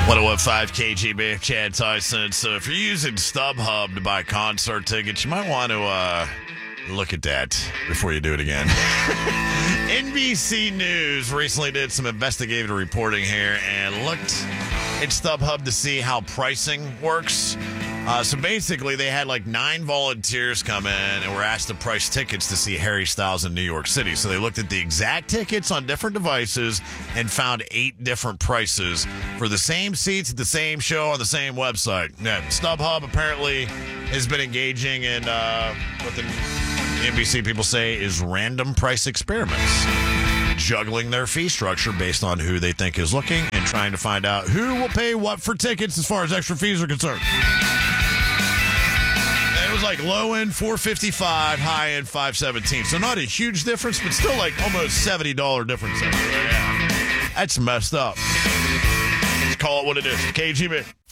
101.5 KGB, Chad Tyson. So if you're using StubHub to buy concert tickets, you might want to look at that before you do it again. NBC News recently did some investigative reporting here and looked at StubHub to see how pricing works. So basically, they had like 9 volunteers come in and were asked to price tickets to see Harry Styles in New York City. So they looked at the exact tickets on different devices and found 8 different prices for the same seats at the same show on the same website. Yeah, StubHub apparently has been engaging in what the NBC people say is random price experiments, juggling their fee structure based on who they think is looking and trying to find out who will pay what for tickets as far as extra fees are concerned. It was like low end $455, high end $517. So not a huge difference, but still like almost $70 difference. Yeah. That's messed up. Let's call it what it is. KGB.